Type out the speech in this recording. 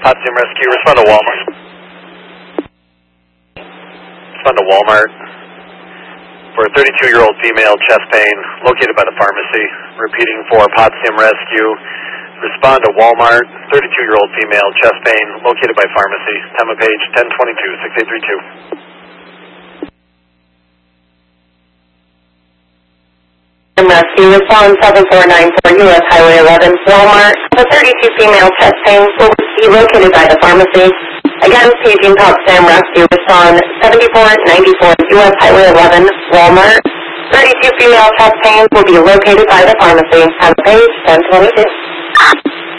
Potsdam Rescue, respond to Walmart. Respond to Walmart for a 32-year-old female, chest pain, located by the pharmacy. Repeating for Potsdam Rescue, respond to Walmart, 32-year-old female, chest pain, located by pharmacy. Time of page 1022, 6832. Rescue, respond 7494 U.S. Highway 11, Walmart. The 32 female chest pain will be located by the pharmacy. Again, paging Potsdam Rescue, respond 7494 U.S. Highway 11, Walmart. 32 female chest pain will be located by the pharmacy. Time of page 1022.